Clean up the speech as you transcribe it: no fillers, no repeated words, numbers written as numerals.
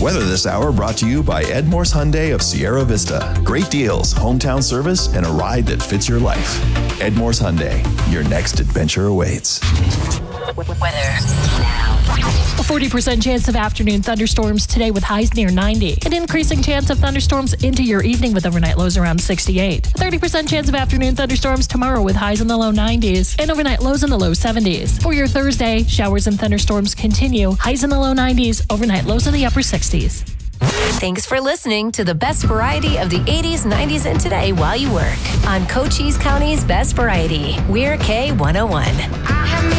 Weather this hour brought to you by Ed Morse Hyundai of Sierra Vista. Great deals, hometown service, and a ride that fits your life. Ed Morse Hyundai, your next adventure awaits. Weather now. A 40% chance of afternoon thunderstorms today with highs near 90. An increasing chance of thunderstorms into your evening with overnight lows around 68. A 30% chance of afternoon thunderstorms tomorrow with highs in the low 90s and overnight lows in the low 70s. For your Thursday, showers and thunderstorms continue. Highs in the low 90s, overnight lows in the upper 60s. Thanks for listening to the best variety of the 80s, 90s, and today while you work on Cochise County's Best Variety. We're K101.